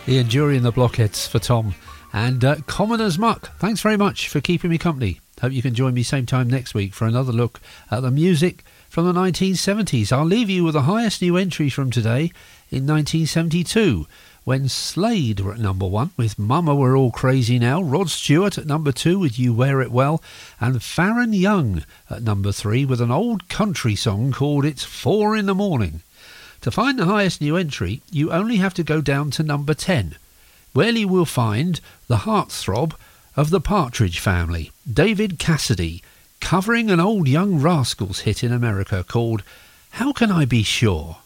Ian Dury and the Blockheads for Tom. And Common as Muck, thanks very much for keeping me company. Hope you can join me same time next week for another look at the music from the 1970s. I'll leave you with the highest new entry from today in 1972, when Slade were at number 1 with Mama We're All Crazy Now, Rod Stewart at number 2 with You Wear It Well, and Farron Young at number 3 with an old country song called It's 4 in the Morning. To find the highest new entry, you only have to go down to number 10, where you will find the heartthrob of the Partridge Family, David Cassidy, covering an old Young Rascals hit in America called How Can I Be Sure?